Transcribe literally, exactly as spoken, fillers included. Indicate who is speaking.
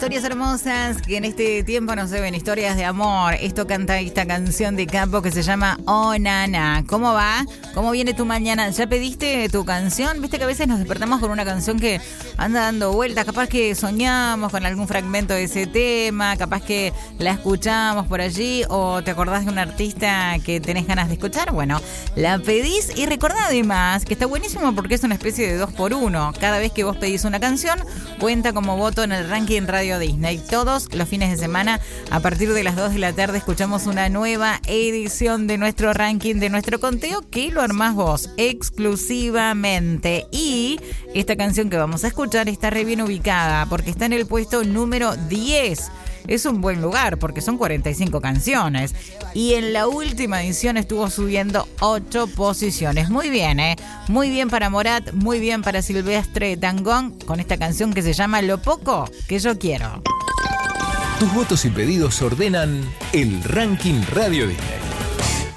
Speaker 1: historias hermosas que en este tiempo nos deben, historias de amor. Esto canta esta canción de Capo que se llama Oh Nana. ¿Cómo va? ¿Cómo viene tu mañana? ¿Ya pediste tu canción? Viste que a veces nos despertamos con una canción que anda dando vueltas. Capaz que soñamos con algún fragmento de ese tema, capaz que la escuchamos por allí o te acordás de un artista que tenés ganas de escuchar. Bueno, la pedís y recordá además que está buenísimo porque es una especie de dos por uno. Cada vez que vos pedís una canción, cuenta como voto en el ranking Radio Disney. Todos los fines de semana, a partir de las dos de la tarde, escuchamos una nueva edición de nuestro ranking, de nuestro conteo, que lo armás vos exclusivamente. Y esta canción que vamos a escuchar está re bien ubicada porque está en el puesto número diez. Es un buen lugar porque son cuarenta y cinco canciones. Y en la última edición estuvo subiendo ocho posiciones. Muy bien, ¿eh? Muy bien para Morat, muy bien para Silvestre Dangond con esta canción que se llama Lo Poco Que Yo Quiero.
Speaker 2: Tus votos y pedidos ordenan el ranking Radio Disney.